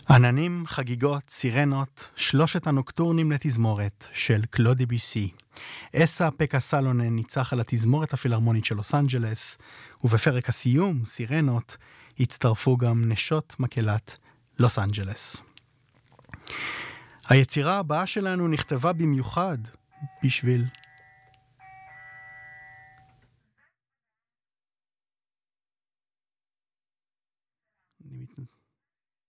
עננים, חגיגות, סירנות, שלושת הנוקטורנים לתזמורת של קלוד דיביסי. אסה פקה סלונן ניצח על התזמורת הפילהרמונית של לוס אנג'לס, ובפרק הסיום, סירנות, הצטרפו גם נשות מקהלת לוס אנג'לס. היצירה הבאה שלנו נכתבה במיוחד בשביל